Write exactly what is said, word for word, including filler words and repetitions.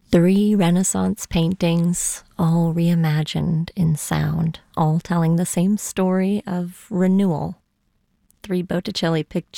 Three Renaissance paintings, all reimagined in sound, all telling the same story of renewal. Three Botticelli pictures